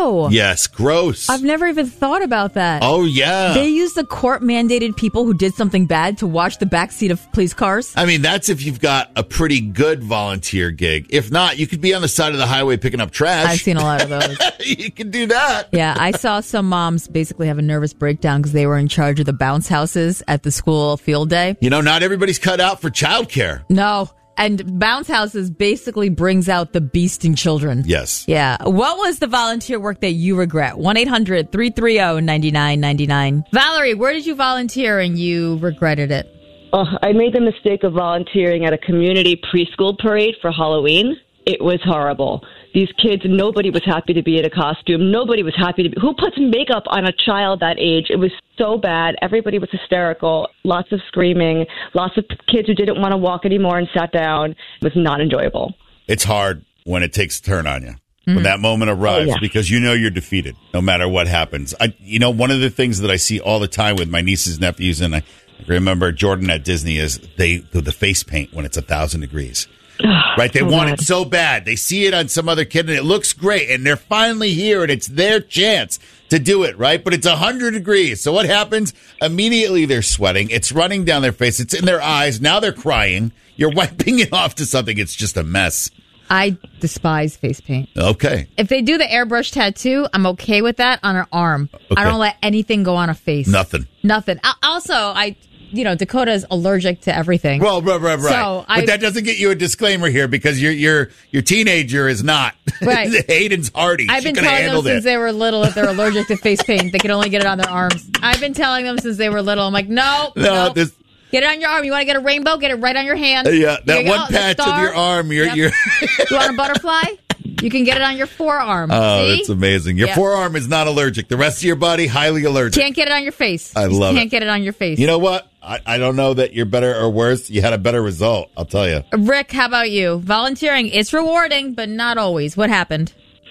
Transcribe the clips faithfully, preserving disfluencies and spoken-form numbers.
Ew. Yes, gross. I've never even thought about that. Oh, yeah. They use the court-mandated people who did something bad to watch the backseat of police cars? I mean, that's if you've got a pretty good volunteer gig. If not, you could be on the side of the highway picking up trash. I've seen a lot of those. You can do that. Yeah, I saw some moms basically have a nervous breakdown because they were in charge of the bounce houses at the school field day. You know, not everybody's cut out for childcare. No. And bounce houses basically brings out the beast in children. Yes. Yeah. What was the volunteer work that you regret? one eight hundred three three zero nine nine nine nine. Valerie, where did you volunteer and you regretted it? Oh, I made the mistake of volunteering at a community preschool parade for Halloween. It was horrible. These kids, nobody was happy to be in a costume. Nobody was happy to be. Who puts makeup on a child that age? It was so bad. Everybody was hysterical. Lots of screaming. Lots of kids who didn't want to walk anymore and sat down. It was not enjoyable. It's hard when it takes a turn on you. Mm-hmm. When that moment arrives, oh, yeah. because you know you're defeated no matter what happens. I, you know, one of the things that I see all the time with my nieces, nephews, and I remember Jordan at Disney is they do the face paint when it's a thousand degrees. Right, they so want bad. it so bad. They see it on some other kid, and it looks great, and they're finally here, and it's their chance to do it, right? But it's one hundred degrees. So what happens? Immediately they're sweating. It's running down their face. It's in their eyes. Now they're crying. You're wiping it off to something. It's just a mess. I despise face paint. Okay. If they do the airbrush tattoo, I'm okay with that on her arm. Okay. I don't let anything go on a face. Nothing. Nothing. I, also, I... You know, Dakota's allergic to everything. Well, right, right, right. So but I, that doesn't get you a disclaimer here because your your your teenager is not. Right. Hayden's hardy. I've She been could have telling them handled since it. they were little if they're allergic to face paint, they can only get it on their arms. I've been telling them since they were little. I'm like, no, No, no. this. Get it on your arm. You want to get a rainbow? Get it right on your hand. Yeah, that you one go. patch of your arm. You're, Yep. you're You want a butterfly? You can get it on your forearm. Oh, See? that's amazing. Your Yep. forearm is not allergic. The rest of your body, highly allergic. Can't get it on your face. I Just love can't it. get it on your face. You know what? I, I don't know that you're better or worse. You had a better result, I'll tell you. Rick, how about you? Volunteering, it's rewarding, but not always. What happened?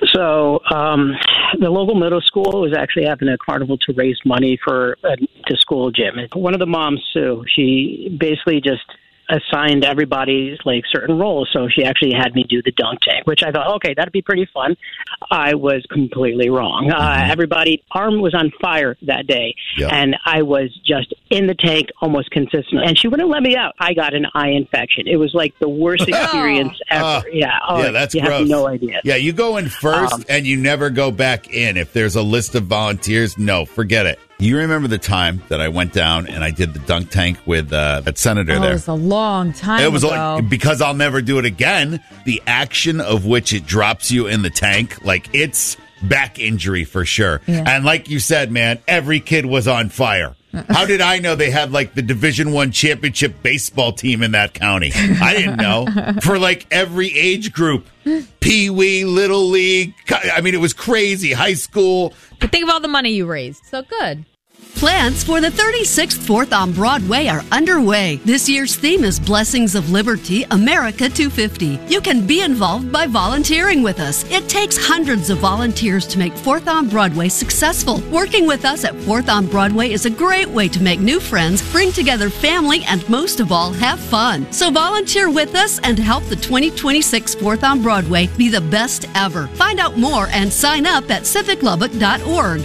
So um, the local middle school was actually having a carnival to raise money for uh, the school gym. And one of the moms, Sue, she basically just assigned everybody like certain roles. So she actually had me do the dunk tank, which I thought, okay, that'd be pretty fun. I was completely wrong. Uh, Mm-hmm. everybody, arm was on fire that day. Yep. And I was just in the tank almost consistently. And she wouldn't let me out. I got an eye infection. It was like the worst experience ever. Uh, yeah. Oh, yeah, that's you gross. have no idea. Yeah, you go in first Um, and you never go back in. If there's a list of volunteers, no, forget it. You remember the time that I went down and I did the dunk tank with uh, that senator Oh, there? it was a long time It was ago. like, because I'll never do it again. The action of which it drops you in the tank, like it's back injury for sure. Yeah. And like you said, man, every kid was on fire. How did I know they had like the Division One championship baseball team in that county? I didn't know. For like every age group, Pee Wee, Little League. I mean, it was crazy. High school. But think of all the money you raised. So good. Plans for the thirty-sixth Fourth on Broadway are underway. This year's theme is Blessings of Liberty, America two fifty. You can be involved by volunteering with us. It takes hundreds of volunteers to make Fourth on Broadway successful. Working with us at Fourth on Broadway is a great way to make new friends, bring together family, and most of all, have fun. So volunteer with us and help the twenty twenty-six Fourth on Broadway be the best ever. Find out more and sign up at civic lubbock dot org.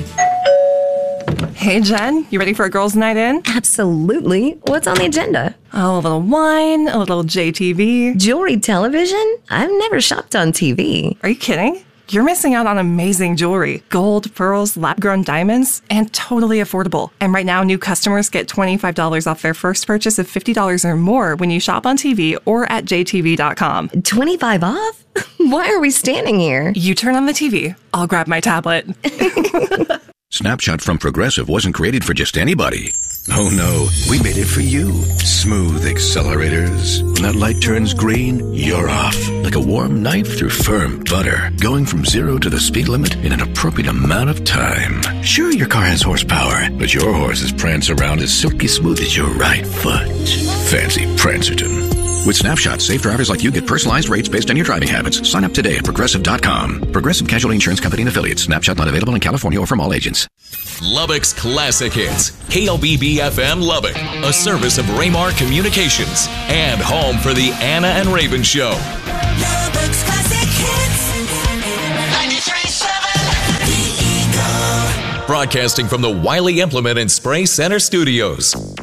Hey, Jen, you ready for a girls' night in? Absolutely. What's on the agenda? Oh, a little wine, a little J T V. Jewelry television? I've never shopped on T V. Are you kidding? You're missing out on amazing jewelry. Gold, pearls, lab-grown diamonds, and totally affordable. And right now, new customers get twenty-five dollars off their first purchase of fifty dollars or more when you shop on T V or at j t v dot com. twenty-five off? Why are we standing here? You turn on the T V. I'll grab my tablet. Snapshot from Progressive wasn't created for just anybody. Oh no, we made it for you. Smooth accelerators. When that light turns green, you're off. Like a warm knife through firm butter. Going from zero to the speed limit in an appropriate amount of time. Sure, your car has horsepower, but your horses prance around as silky smooth as your right foot. Fancy Prancerton. With Snapshot, safe drivers like you get personalized rates based on your driving habits. Sign up today at progressive dot com. Progressive Casualty Insurance Company and Affiliates. Snapshot not available in California or from all agents. Lubbock's Classic Hits. K L B B F M Lubbock. A service of Raymar Communications. And home for the Anna and Raven Show. Lubbock's Classic Hits. ninety-three point seven Broadcasting from the Wiley Implement and Spray Center studios.